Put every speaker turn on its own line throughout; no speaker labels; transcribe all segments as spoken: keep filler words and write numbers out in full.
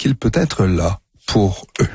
qu'il peut être là pour eux.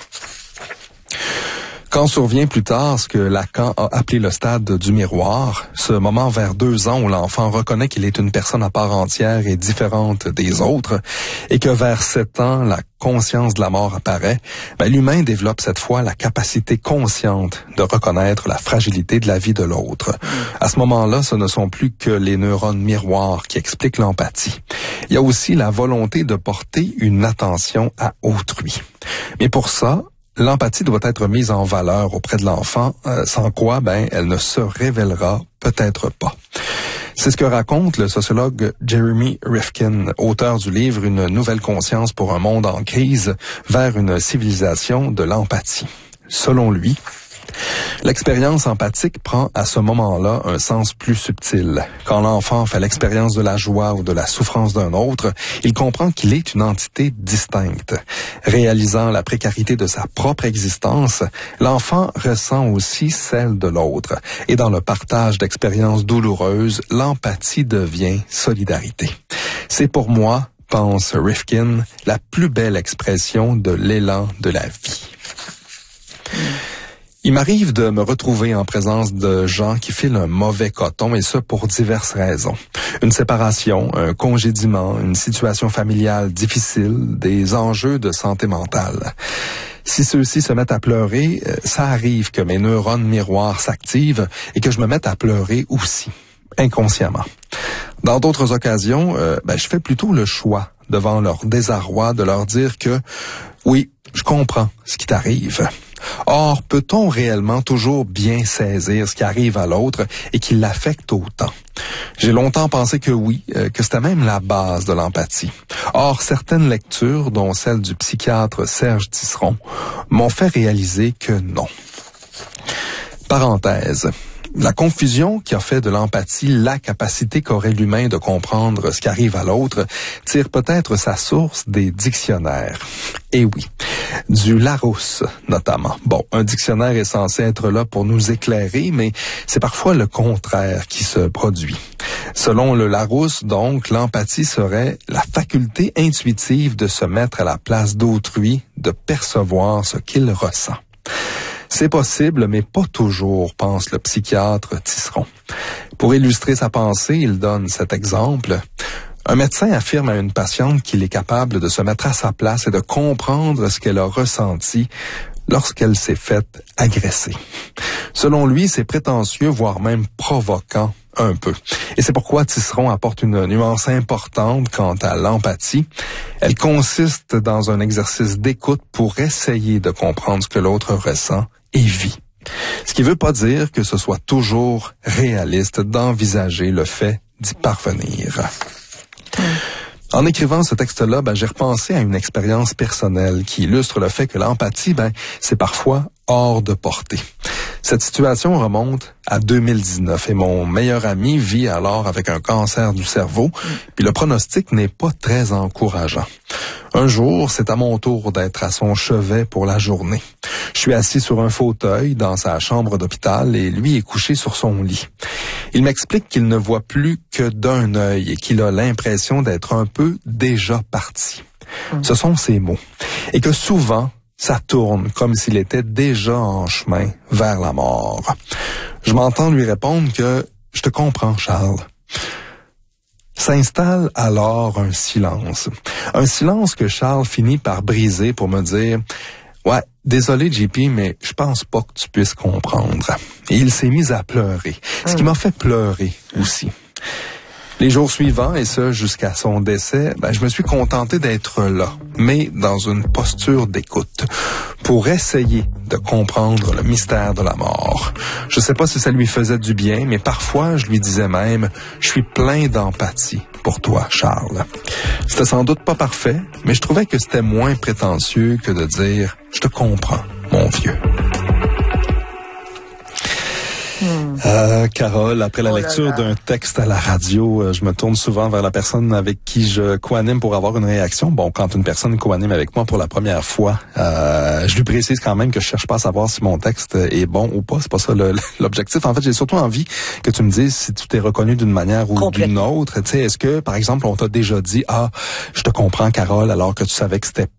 Quand survient plus tard ce que Lacan a appelé le stade du miroir, ce moment vers deux ans où l'enfant reconnaît qu'il est une personne à part entière et différente des autres, et que vers sept ans, la conscience de la mort apparaît, ben, l'humain développe cette fois la capacité consciente de reconnaître la fragilité de la vie de l'autre. À ce moment-là, ce ne sont plus que les neurones miroirs qui expliquent l'empathie. Il y a aussi la volonté de porter une attention à autrui. Mais pour ça, l'empathie doit être mise en valeur auprès de l'enfant, euh, sans quoi, ben, elle ne se révélera peut-être pas. C'est ce que raconte le sociologue Jeremy Rifkin, auteur du livre Une nouvelle conscience pour un monde en crise vers une civilisation de l'empathie. Selon lui, l'expérience empathique prend à ce moment-là un sens plus subtil. Quand l'enfant fait l'expérience de la joie ou de la souffrance d'un autre, il comprend qu'il est une entité distincte. Réalisant la précarité de sa propre existence, l'enfant ressent aussi celle de l'autre. Et dans le partage d'expériences douloureuses, l'empathie devient solidarité. C'est pour moi, pense Rifkin, la plus belle expression de l'élan de la vie. Il m'arrive de me retrouver en présence de gens qui filent un mauvais coton, et ce pour diverses raisons. Une séparation, un congédiement, une situation familiale difficile, des enjeux de santé mentale. Si ceux-ci se mettent à pleurer, ça arrive que mes neurones miroirs s'activent et que je me mette à pleurer aussi, inconsciemment. Dans d'autres occasions, euh, ben, je fais plutôt le choix, devant leur désarroi, de leur dire que oui, je comprends ce qui t'arrive. Or, peut-on réellement toujours bien saisir ce qui arrive à l'autre et qui l'affecte autant? J'ai longtemps pensé que oui, euh, que c'était même la base de l'empathie. Or, certaines lectures, dont celle du psychiatre Serge Tisseron, m'ont fait réaliser que non. Parenthèse. La confusion qui a fait de l'empathie la capacité qu'aurait l'humain de comprendre ce qui arrive à l'autre tire peut-être sa source des dictionnaires. Et oui, du Larousse notamment. Bon, un dictionnaire est censé être là pour nous éclairer, mais c'est parfois le contraire qui se produit. Selon le Larousse, donc, l'empathie serait la faculté intuitive de se mettre à la place d'autrui, de percevoir ce qu'il ressent. C'est possible, mais pas toujours, pense le psychiatre Tisseron. Pour illustrer sa pensée, il donne cet exemple. Un médecin affirme à une patiente qu'il est capable de se mettre à sa place et de comprendre ce qu'elle a ressenti lorsqu'elle s'est faite agresser. Selon lui, c'est prétentieux, voire même provoquant un peu. Et c'est pourquoi Tisseron apporte une nuance importante quant à l'empathie. Elle consiste dans un exercice d'écoute pour essayer de comprendre ce que l'autre ressent et vit. Ce qui ne veut pas dire que ce soit toujours réaliste d'envisager le fait d'y parvenir. En écrivant ce texte-là, ben, j'ai repensé à une expérience personnelle qui illustre le fait que l'empathie, ben, c'est parfois hors de portée. Cette situation remonte à deux mille dix-neuf et mon meilleur ami vit alors avec un cancer du cerveau, puis le pronostic n'est pas très encourageant. Un jour, c'est à mon tour d'être à son chevet pour la journée. Je suis assis sur un fauteuil dans sa chambre d'hôpital et lui est couché sur son lit. Il m'explique qu'il ne voit plus que d'un œil et qu'il a l'impression d'être un peu déjà parti. Mmh. Ce sont ses mots. Et que souvent, ça tourne comme s'il était déjà en chemin vers la mort. Je m'entends lui répondre que « Je te comprends, Charles ». S'installe alors un silence. Un silence que Charles finit par briser pour me dire « Ouais, désolé J P, mais je pense pas que tu puisses comprendre. » Et il s'est mis à pleurer, ce qui m'a fait pleurer aussi. Les jours suivants, et ce jusqu'à son décès, ben, je me suis contenté d'être là, mais dans une posture d'écoute, pour essayer de comprendre le mystère de la mort. Je sais pas si ça lui faisait du bien, mais parfois je lui disais même « Je suis plein d'empathie pour toi, Charles ». C'était sans doute pas parfait, mais je trouvais que c'était moins prétentieux que de dire « Je te comprends, mon vieux ». Hmm. Euh, Carole, après la oh lecture là là. d'un texte à la radio, euh, je me tourne souvent vers la personne avec qui je co-anime pour avoir une réaction. Bon, quand une personne co-anime avec moi pour la première fois, euh, je lui précise quand même que je cherche pas à savoir si mon texte est bon ou pas. C'est pas ça le, l'objectif. En fait, j'ai surtout envie que tu me dises si tu t'es reconnu d'une manière ou d'une autre. Tu sais, est-ce que, par exemple, on t'a déjà dit, ah, je te comprends, Carole, alors que tu savais que c'était